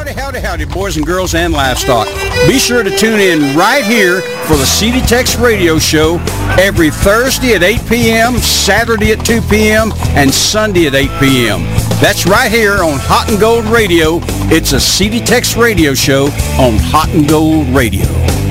Howdy, boys and girls and livestock. Be sure to tune in right here for the CD Tex Radio Show every Thursday at 8 p.m., Saturday at 2 p.m., and Sunday at 8 p.m. That's right here on Hot and Gold Radio. It's a CD Tex Radio Show on Hot and Gold Radio.